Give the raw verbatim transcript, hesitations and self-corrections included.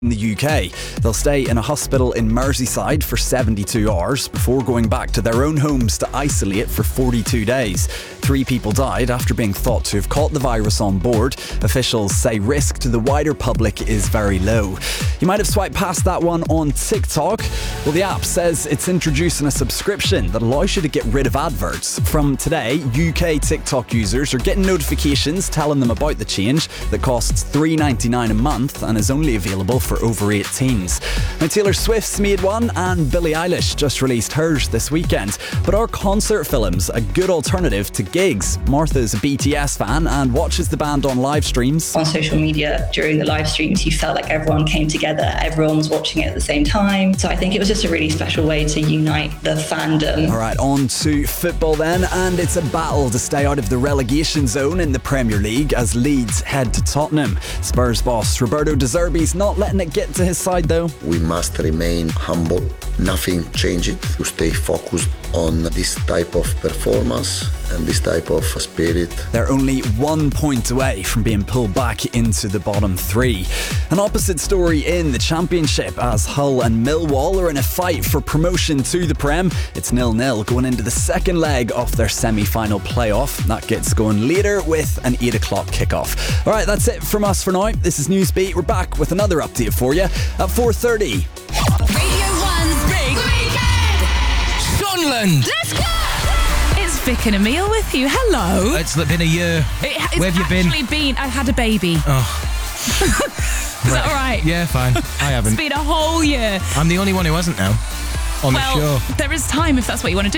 in the U K. They'll stay in a hospital in Merseyside for seventy-two hours before going back to their own homes to isolate for forty-two days. Three people died after being thought to have caught the virus on board. Officials say risk to the wider public is very low. You might have swiped past that one on TikTok. Well, the app says it's introducing a subscription that allows you to get rid of adverts. From today, U K TikTok users are getting notifications telling them about the change that costs three dollars ninety-nine a month and is only available for over eighteens. Now, Taylor Swift's made one and Billie Eilish just released hers this weekend. But are concert films a good alternative to gigs? Martha's a B T S fan and watches the band on live streams. On social media during the live streams, you felt like everyone came together, everyone was watching it at the same time. So I think it was just a really special way to unite the fandom. All right, on to football then, and it's a battle to stay out of the relegation zone in the Premier League as Leeds head to Tottenham. Spurs boss Roberto De Zerbi's not letting it get to his side though. We must remain humble, nothing changes, to stay focused on this type of performance and this type of spirit. They're only one point away from being pulled back into the bottom three. An opposite story in the Championship as Hull and Millwall are in a fight for promotion to the Prem. It's nil nil going into the second leg of their semi-final playoff. That gets going later with an eight o'clock kickoff. All right, that's it from us for now. This is Newsbeat. We're back with another update for you at four thirty. Radio one's Big Weekend! Sunderland! Let's go! It's Vic and Emil with you. Hello. It's been a year. It, it's Where have you been? actually been? I had a baby. Oh. Is that all right? Yeah, fine. I haven't. It's been a whole year. I'm the only one who hasn't now on well, the show. there is time if that's what you want to do.